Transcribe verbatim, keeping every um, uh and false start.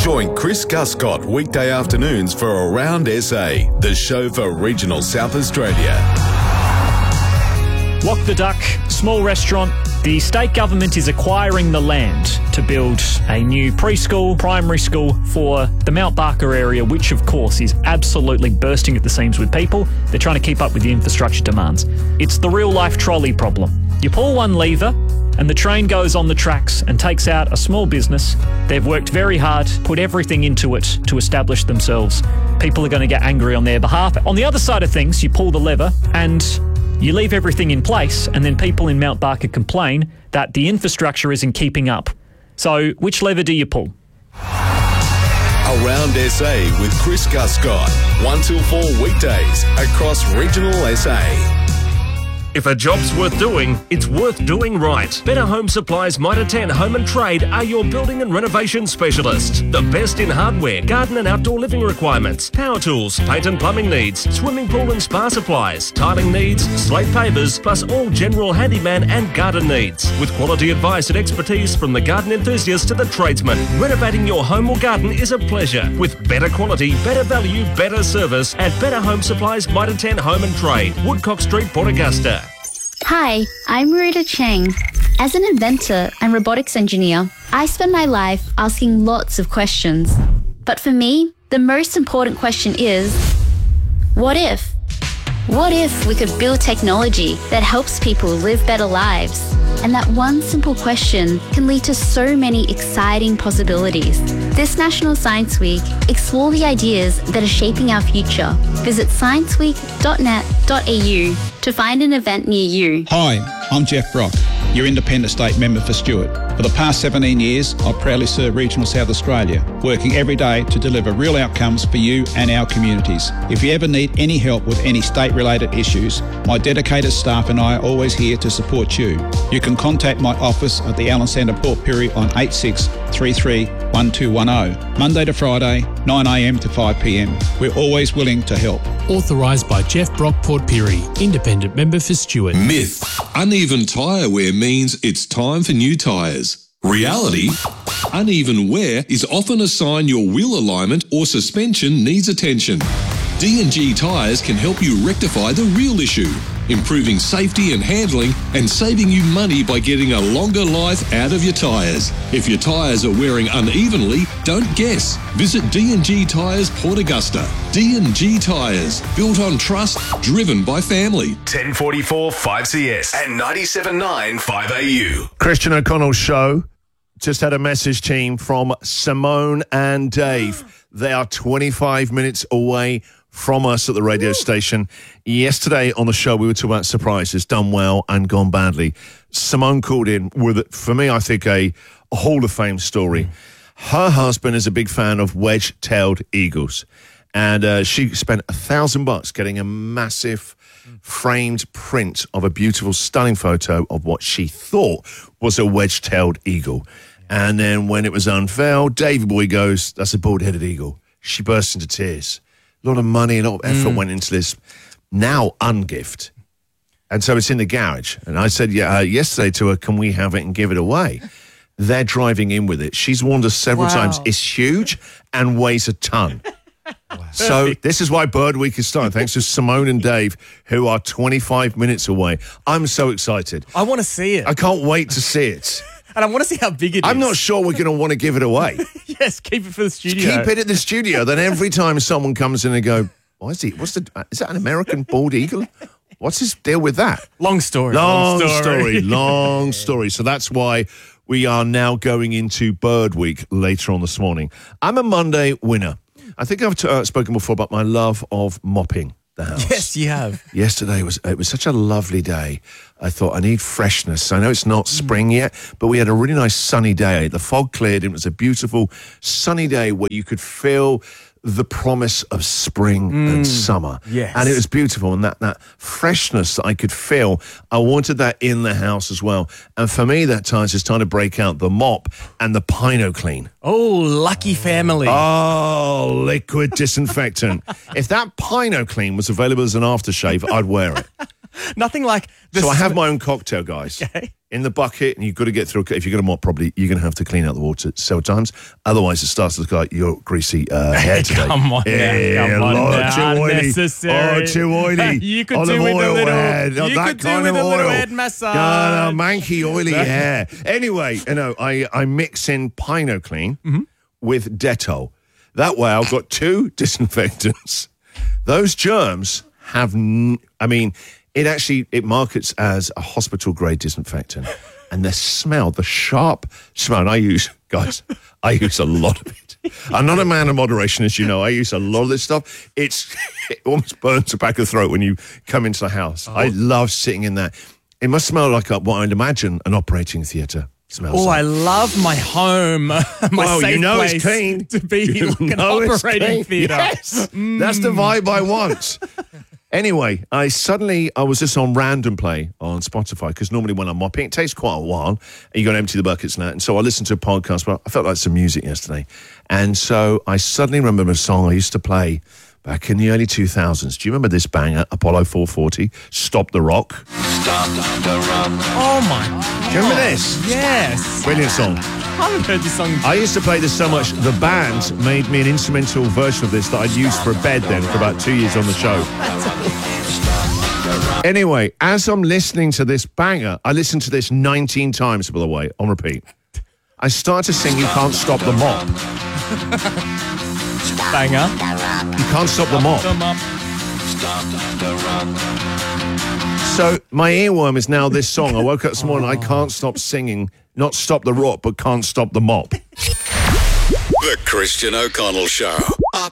Join Chris Guscott weekday afternoons for Around S A, the show for regional South Australia. Walk the Duck, small restaurant. The state government is acquiring the land to build a new preschool, primary school for the Mount Barker area, which of course is absolutely bursting at the seams with people. They're trying to keep up with the infrastructure demands. It's the real life trolley problem. You pull one lever and the train goes on the tracks and takes out a small business. They've worked very hard, put everything into it to establish themselves. People are going to get angry on their behalf. On the other side of things, you pull the lever and you leave everything in place, and then people in Mount Barker complain that the infrastructure isn't keeping up. So which lever do you pull? Around S A with Chris Guscott, one till four weekdays across regional S A. If a job's worth doing, it's worth doing right. Better Home Supplies Mitre ten Home and Trade are your building and renovation specialists. The best in hardware, garden and outdoor living requirements, power tools, paint and plumbing needs, swimming pool and spa supplies, tiling needs, slate pavers, plus all general handyman and garden needs. With quality advice and expertise from the garden enthusiast to the tradesman, renovating your home or garden is a pleasure. With better quality, better value, better service at Better Home Supplies Mitre ten Home and Trade, Woodcock Street, Port Augusta. Hi, I'm Marita Cheng. As an inventor and robotics engineer, I spend my life asking lots of questions. But for me, the most important question is, what if? What if we could build technology that helps people live better lives? And that one simple question can lead to so many exciting possibilities. This National Science Week, explore the ideas that are shaping our future. Visit science week dot net dot a u to find an event near you. Hi, I'm Jeff Brock, your Independent State Member for Stewart. For the past seventeen years, I've proudly served regional South Australia, working every day to deliver real outcomes for you and our communities. If you ever need any help with any state-related issues, my dedicated staff and I are always here to support you. You can contact my office at the Allen Centre Port Pirie on eight six three three one two one zero, Monday to Friday, nine a m to five p m. We're always willing to help. Authorised by Jeff Brock, Port Pirie, Independent Member for Stewart. Myth: uneven tyre wear means it's time for new tyres. Reality: uneven wear is often a sign your wheel alignment or suspension needs attention. D and G tyres can help you rectify the real issue, improving safety and handling and saving you money by getting a longer life out of your tyres. If your tyres are wearing unevenly, don't guess. Visit D and G Tyres Port Augusta. D and G Tyres, built on trust, driven by family. ten forty-four five C S and ninety-seven point nine five A U. Christian O'Connell's show. Just had a message, team, from Simone and Dave. They are twenty-five minutes away from us at the radio station. Yesterday on the show, we were talking about surprises, done well and gone badly. Simone called in with, for me, I think, a, a Hall of Fame story. Mm. Her husband is a big fan of wedge-tailed eagles, and uh, she spent a thousand bucks getting a massive framed print of a beautiful, stunning photo of what she thought was a wedge-tailed eagle. And then when it was unveiled, Davey Boy goes, "That's a bald-headed eagle." She burst into tears. A lot of money, a lot of effort mm. went into this now ungift. And so it's in the garage. And I said yeah, uh, yesterday to her, "Can we have it and give it away?" They're driving in with it. She's warned us several wow. times. It's huge and weighs a ton. Wow. So this is why Bird Week is starting. Thanks to Simone and Dave, who are twenty-five minutes away. I'm so excited. I want to see it. I can't wait to see it. And I want to see how big it I'm is. not sure we're going to want to give it away. Yes, keep it for the studio. Keep it at the studio. Then every time someone comes in and go, "Why is he? What's the? Is that an American bald eagle? What's his deal with that?" Long story. Long, long story. story. Long story. So that's why we are now going into Bird Week later on this morning. I'm a Monday winner. I think I've t- uh, spoken before about my love of mopping the house. Yes, you have. Yesterday was it was such a lovely day. I thought I need freshness. I know it's not spring yet, but we had a really nice sunny day. The fog cleared and it was a beautiful sunny day where you could feel the promise of spring mm, and summer. Yes. And it was beautiful. And that, that freshness that I could feel, I wanted that in the house as well. And for me, that time, it's time to break out the mop and the Pino Clean. Oh, lucky family. Oh, liquid disinfectant. If that Pino Clean was available as an aftershave, I'd wear it. Nothing like... The so I have my own cocktail, guys. Okay. in the bucket, and you've got to get through. If you're going to mop properly, you're going to have to clean out the water several times. Otherwise, it starts to look like your greasy uh, hair today. Come on, yeah, now. Come on, lot now. too oily. Unnecessary. Oh, too oily. You could Olive do with a oil little. head. Not You that could do kind with of a little oil. head massage. No, no, manky, oily hair. Anyway, you know, I I mix in Pino Clean Mm-hmm. with Dettol. That way, I've got two disinfectants. Those germs have, n- I mean, it actually, it markets as a hospital grade disinfectant. And the smell, the sharp smell, and I use, guys, I use a lot of it. I'm not a man of moderation, as you know. I use a lot of this stuff. It's, it almost burns the back of the throat when you come into the house. Oh. I love sitting in that. It must smell like a, what I'd imagine an operating theatre smells Oh, like. I love my home, my well, safe you know place it's clean. to be You like an know it's operating clean. theatre. Yes, Mm. that's the vibe I want. Anyway, I suddenly, I was just on Random Play on Spotify, because normally when I'm mopping, it takes quite a while, and you got to empty the buckets and that. And so I listened to a podcast, but I felt like some music yesterday. And so I suddenly remember a song I used to play back in the early two thousands. Do you remember this banger, Apollo four forty, Stop the Rock? Stop the rock. Oh my God. Do you remember this? Yes. Brilliant song. I haven't heard this song. I used to play this so much, the band made me an instrumental version of this that I'd used for a bed then for about two years on the show. Anyway, as I'm listening to this banger, I listened to this nineteen times, by the way, on repeat. I start to sing You Can't Stop the Mop. Banger. You can't stop the mop. Them up. So my earworm is now this song. I woke up this morning, I can't stop singing, not Stop the Rock, but Can't Stop the Mop. The Christian O'Connell Show.